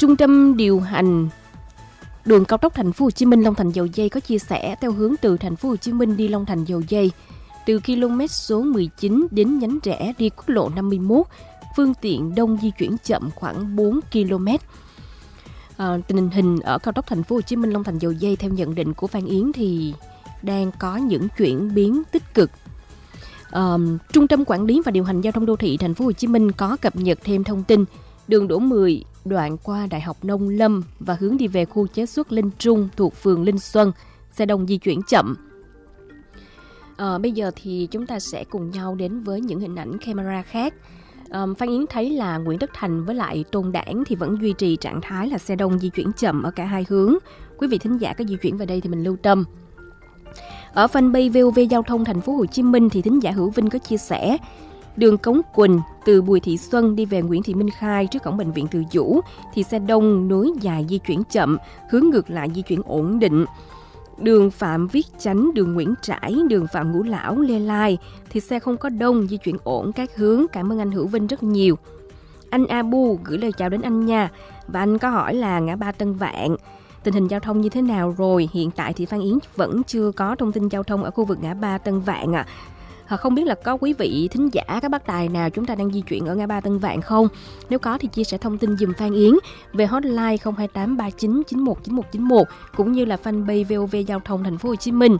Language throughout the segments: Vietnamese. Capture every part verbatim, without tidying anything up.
Trung tâm điều hành đường cao tốc Thành phố Hồ Chí Minh Long Thành Dầu Giây có chia sẻ theo hướng từ Thành phố Hồ Chí Minh đi Long Thành Dầu Giây, từ km số mười chín đến nhánh rẽ đi quốc lộ năm mươi mốt, phương tiện đông di chuyển chậm khoảng bốn ki lô mét. À, tình hình ở cao tốc Thành phố Hồ Chí Minh Long Thành Dầu Giây theo nhận định của Phan Yến thì đang có những chuyển biến tích cực. À, Trung tâm Quản lý và Điều hành Giao thông Đô thị Thành phố Hồ Chí Minh có cập nhật thêm thông tin đường đỗ mười đoạn qua Đại học Nông Lâm và hướng đi về khu chế xuất Linh Trung thuộc phường Linh Xuân, xe đông di chuyển chậm. À, bây giờ thì chúng ta sẽ cùng nhau đến với những hình ảnh camera khác. À, Phan Yến thấy là Nguyễn Tất Thành với lại Tôn Đản thì vẫn duy trì trạng thái là xe đông di chuyển chậm ở cả hai hướng. Quý vị thính giả có di chuyển về đây thì mình lưu tâm. Ở fanpage vê o vê Giao thông Thành phố Hồ Chí Minh thì thính giả Hữu Vinh có chia sẻ đường Cống Quỳnh từ Bùi Thị Xuân đi về Nguyễn Thị Minh Khai trước cổng bệnh viện Từ Dũ thì xe đông nối dài di chuyển chậm, hướng ngược lại di chuyển ổn định. Đường Phạm Viết Chánh, đường Nguyễn Trãi, đường Phạm Ngũ Lão, Lê Lai thì xe không có đông, di chuyển ổn các hướng. Cảm ơn anh Hữu Vinh rất nhiều. Anh Abu gửi lời chào đến anh nha. Và anh có hỏi là ngã ba Tân Vạn, tình hình giao thông như thế nào rồi? Hiện tại thì Phan Yến vẫn chưa có thông tin giao thông ở khu vực ngã ba Tân Vạn ạ. À. Không biết là có quý vị thính giả, các bác tài nào chúng ta đang di chuyển ở ngã ba Tân Vạn không? Nếu có thì chia sẻ thông tin dùm Phan Yến về hotline không hai tám ba chín chín một chín một chín một cũng như là fanpage vê o vê Giao thông Thành phố Hồ Chí Minh.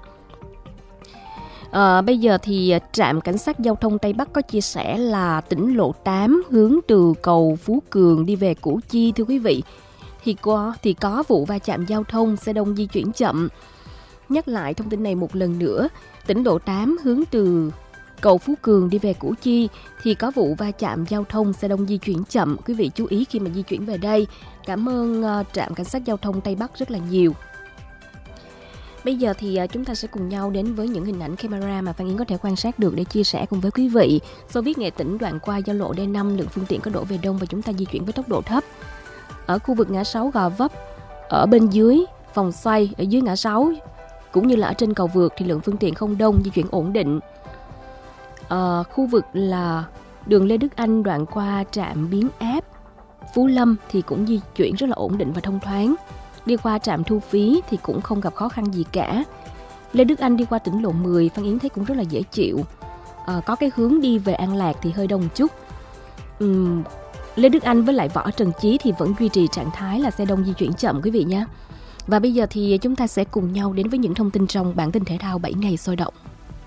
À, bây giờ thì trạm cảnh sát giao thông Tây Bắc có chia sẻ là tỉnh lộ tám hướng từ cầu Phú Cường đi về Củ Chi thưa quý vị. Thì có thì có vụ va chạm giao thông, xe đông di chuyển chậm. Nhắc lại thông tin này một lần nữa, tỉnh lộ tám hướng từ cầu Phú Cường đi về Củ Chi thì có vụ va chạm giao thông, xe đông di chuyển chậm. Quý vị chú ý khi mà di chuyển về đây. Cảm ơn uh, trạm cảnh sát giao thông Tây Bắc rất là nhiều. Bây giờ thì uh, chúng ta sẽ cùng nhau đến với những hình ảnh camera mà Phan Yến có thể quan sát được để chia sẻ cùng với quý vị. Xô viết Nghệ Tĩnh đoạn qua giao lộ D năm, lượng phương tiện có đổ về đông và chúng ta di chuyển với tốc độ thấp. Ở khu vực ngã sáu Gò Vấp, ở bên dưới vòng xoay, ở dưới ngã sáu cũng như là ở trên cầu vượt thì lượng phương tiện không đông, di chuyển ổn định. À, khu vực là đường Lê Đức Anh đoạn qua trạm biến áp Phú Lâm thì cũng di chuyển rất là ổn định và thông thoáng. Đi qua trạm thu phí thì cũng không gặp khó khăn gì cả. Lê Đức Anh đi qua tỉnh lộ mười, Phan Yến thấy cũng rất là dễ chịu. À, có cái hướng đi về An Lạc thì hơi đông chút. Uhm, Lê Đức Anh với lại Võ Trần Chí thì vẫn duy trì trạng thái là xe đông di chuyển chậm quý vị nhé. Và bây giờ thì chúng ta sẽ cùng nhau đến với những thông tin trong bản tin thể thao bảy ngày sôi động.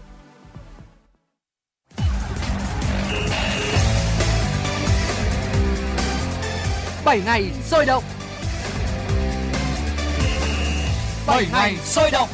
bảy ngày sôi động. bảy ngày sôi động.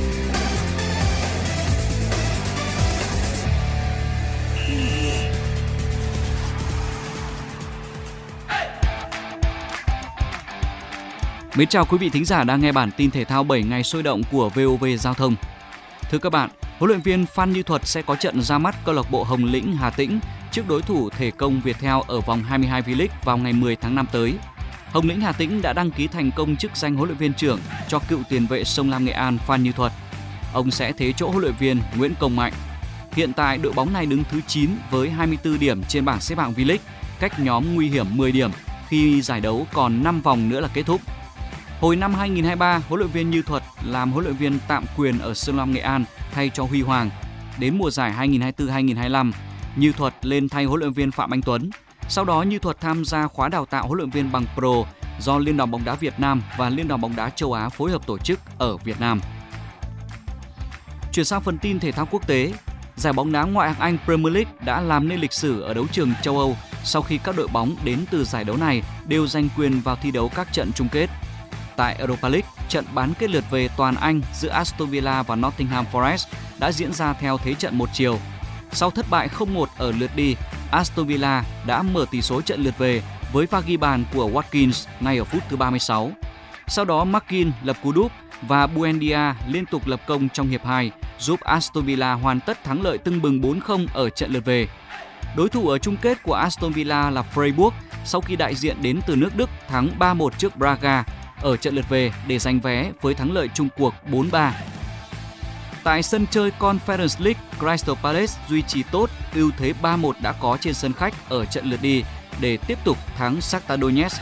Mến chào quý vị thính giả đang nghe bản tin thể thao bảy ngày sôi động của vê o vê Giao thông. Thưa các bạn, huấn luyện viên Phan Như Thuật sẽ có trận ra mắt câu lạc bộ Hồng Lĩnh Hà Tĩnh trước đối thủ Thể Công Viettel ở vòng hai mươi hai V-League vào ngày mười tháng năm tới. Hồng Lĩnh Hà Tĩnh đã đăng ký thành công chức danh huấn luyện viên trưởng cho cựu tiền vệ Sông Lam Nghệ An Phan Như Thuật. Ông sẽ thế chỗ huấn luyện viên Nguyễn Công Mạnh. Hiện tại đội bóng này đứng thứ chín với hai mươi tư điểm trên bảng xếp hạng V-League, cách nhóm nguy hiểm mười điểm khi giải đấu còn năm vòng nữa là kết thúc. Hồi năm hai không hai ba, huấn luyện viên Như Thuật làm huấn luyện viên tạm quyền ở Sông Lam Nghệ An thay cho Huy Hoàng. Đến mùa giải hai không hai tư hai không hai lăm, Như Thuật lên thay huấn luyện viên Phạm Anh Tuấn. Sau đó Như Thuật tham gia khóa đào tạo huấn luyện viên bằng Pro do Liên đoàn bóng đá Việt Nam và Liên đoàn bóng đá châu Á phối hợp tổ chức ở Việt Nam. Chuyển sang phần tin thể thao quốc tế, giải bóng đá ngoại hạng Anh Premier League đã làm nên lịch sử ở đấu trường châu Âu sau khi các đội bóng đến từ giải đấu này đều giành quyền vào thi đấu các trận chung kết. Tại Europa League, trận bán kết lượt về toàn Anh giữa Aston Villa và Nottingham Forest đã diễn ra theo thế trận một chiều. Sau thất bại không một ở lượt đi, Aston Villa đã mở tỷ số trận lượt về với pha ghi bàn của Watkins ngay ở phút thứ ba mươi sáu. Sau đó McGinn lập cú đúp và Buendia liên tục lập công trong hiệp hai, giúp Aston Villa hoàn tất thắng lợi tưng bừng bốn không ở trận lượt về. Đối thủ ở chung kết của Aston Villa là Freiburg sau khi đại diện đến từ nước Đức thắng ba một trước Braga ở trận lượt về để giành vé với thắng lợi chung cuộc bốn ba. Tại sân chơi Conference League, Crystal Palace duy trì tốt ưu thế ba một đã có trên sân khách ở trận lượt đi để tiếp tục thắng Shakhtar Donetsk